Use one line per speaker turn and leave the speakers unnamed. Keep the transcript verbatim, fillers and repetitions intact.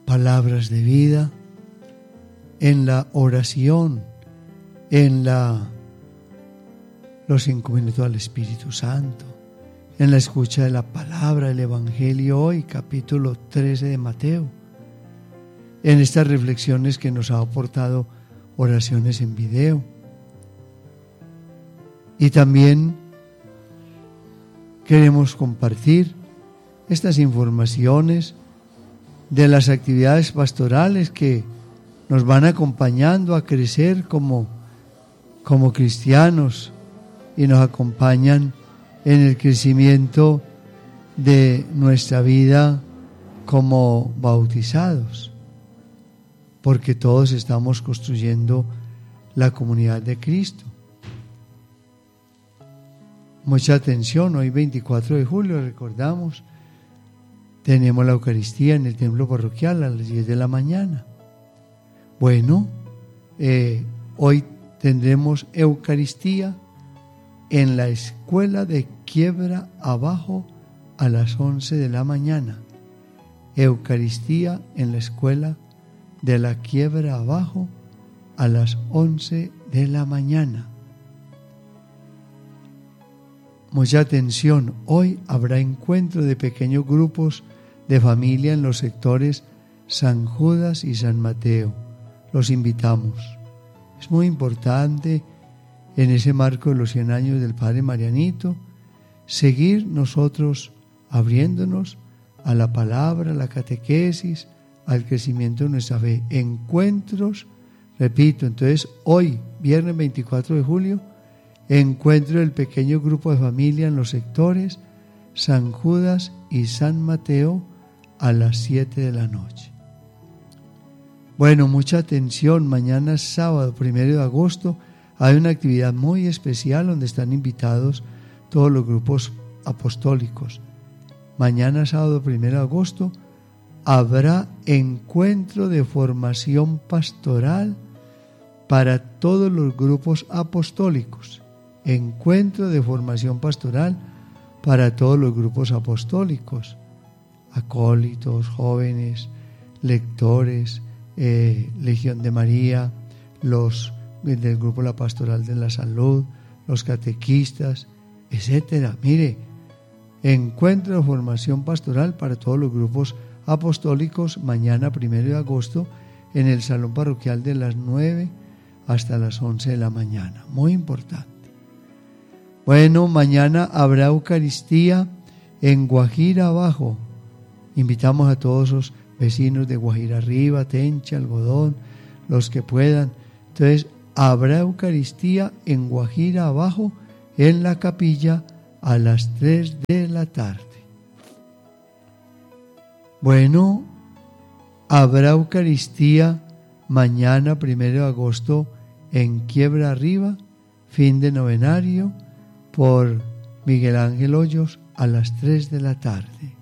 palabras de vida, en la oración, en la, los cinco minutos al Espíritu Santo, en la escucha de la palabra del Evangelio hoy, capítulo trece de Mateo, en estas reflexiones que nos ha aportado oraciones en video. Y también queremos compartir estas informaciones de las actividades pastorales que nos van acompañando a crecer como, como cristianos y nos acompañan en el crecimiento de nuestra vida como bautizados, porque todos estamos construyendo la comunidad de Cristo. Mucha atención, hoy veinticuatro de julio, recordamos, tenemos la Eucaristía en el templo parroquial a las diez de la mañana. Bueno, eh, hoy tendremos Eucaristía en la escuela de Quiebra Abajo a las once de la mañana. Eucaristía en la escuela de la Quiebra Abajo a las once de la mañana. Mucha atención, hoy habrá encuentro de pequeños grupos de familia en los sectores San Judas y San Mateo. Los invitamos. Es muy importante en ese marco de los cien años del Padre Marianito seguir nosotros abriéndonos a la palabra, a la catequesis, al crecimiento de nuestra fe. Encuentros, repito, entonces hoy, viernes veinticuatro de julio, encuentro del pequeño grupo de familia en los sectores San Judas y San Mateo a las siete de la noche. Bueno, mucha atención, mañana sábado, primero de agosto, hay una actividad muy especial donde están invitados todos los grupos apostólicos. Mañana sábado, primero de agosto, habrá encuentro de formación pastoral para todos los grupos apostólicos. Encuentro de formación pastoral para todos los grupos apostólicos, acólitos, jóvenes, lectores, eh, Legión de María, los del grupo La Pastoral de la Salud, los catequistas, etcétera. Mire, encuentro de formación pastoral para todos los grupos apostólicos mañana primero de agosto en el salón parroquial de las nueve hasta las once de la mañana. Muy importante. Bueno, mañana habrá Eucaristía en Guajira Abajo. Invitamos a todos los vecinos de Guajira Arriba, Tencha, Algodón, los que puedan. Entonces, habrá Eucaristía en Guajira Abajo, en la capilla, a las tres de la tarde. Bueno, habrá Eucaristía mañana, primero de agosto, en Quiebra Arriba, fin de novenario, por Miguel Ángel Hoyos, a las tres de la tarde.